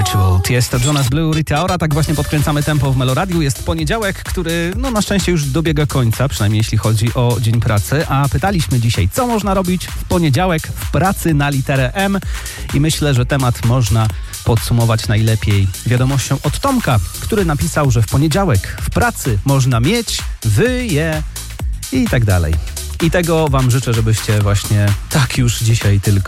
Ritual, Tiesto, Jonas Blue, Rita Ora. Tak właśnie podkręcamy tempo w Meloradiu. Jest poniedziałek, który na szczęście już dobiega końca, przynajmniej jeśli chodzi o dzień pracy. A pytaliśmy dzisiaj, co można robić w poniedziałek w pracy na literę M. I myślę, że temat można podsumować najlepiej wiadomością od Tomka, który napisał, że w poniedziałek w pracy można mieć, i tak dalej. I tego wam życzę, żebyście właśnie tak już dzisiaj tylko